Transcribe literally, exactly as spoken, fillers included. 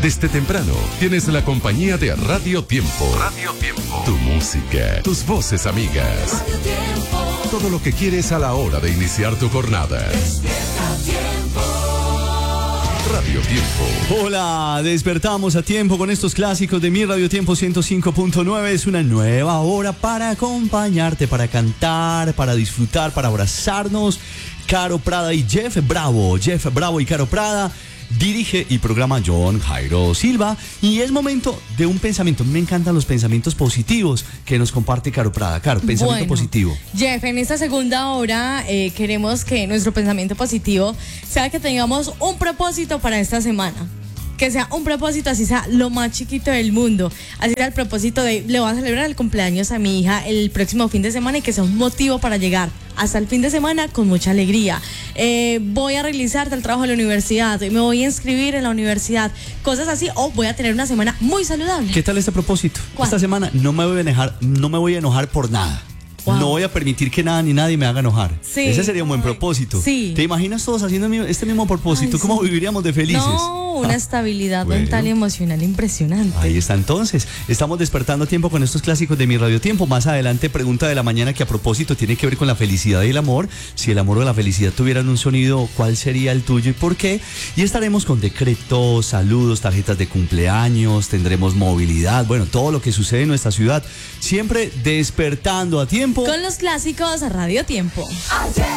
Desde temprano tienes la compañía de Radio Tiempo. Radio Tiempo. Tu música, tus voces amigas. Radio Tiempo. Todo lo que quieres a la hora de iniciar tu jornada. Despierta Tiempo. Radio Tiempo. Hola, despertamos a tiempo con estos clásicos de mi Radio Tiempo ciento cinco punto nueve. Es una nueva hora para acompañarte, para cantar, para disfrutar, para abrazarnos. Caro Prada y Jeff Bravo. Jeff Bravo y Caro Prada. Dirige y programa John Jairo Silva. Y es momento de un pensamiento. Me encantan los pensamientos positivos que nos comparte Caro Prada. Caro, pensamiento bueno, positivo. Jeff, en esta segunda hora eh, queremos que nuestro pensamiento positivo sea que tengamos un propósito para esta semana. Que sea un propósito, así sea lo más chiquito del mundo. Así sea el propósito de, le voy a celebrar el cumpleaños a mi hija el próximo fin de semana y que sea un motivo para llegar hasta el fin de semana con mucha alegría. Eh, voy a realizar el trabajo de la universidad, me voy a inscribir en la universidad, cosas así, o voy a tener una semana muy saludable. ¿Qué tal este propósito? ¿Cuál? Esta semana no me voy a enojar, no me voy a enojar por nada. Wow. No voy a permitir que nada ni nadie me haga enojar. Sí. Ese sería un buen propósito. Sí. ¿Te imaginas todos haciendo este mismo propósito? Ay, ¿cómo sí. viviríamos de felices? No, una ah. estabilidad bueno. mental y emocional impresionante. Ahí está entonces. Estamos despertando a tiempo con estos clásicos de mi Radio Tiempo. Más adelante, pregunta de la mañana que a propósito tiene que ver con la felicidad y el amor. Si el amor o la felicidad tuvieran un sonido, ¿cuál sería el tuyo y por qué? Y estaremos con decretos, saludos, tarjetas de cumpleaños, tendremos movilidad, bueno, todo lo que sucede en nuestra ciudad. Siempre despertando a tiempo. Con los clásicos a Radio Tiempo.